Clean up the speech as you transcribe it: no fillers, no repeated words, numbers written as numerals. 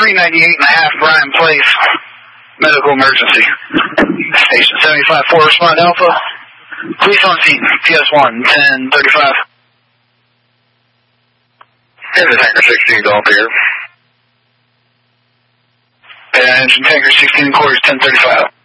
398.5 Bryan Place. Medical emergency. Station 75-4, respond Alpha. Police on scene. PS1, 1035. This is Tanker 16, Golf here. Engine Tanker 16, quarters 1035.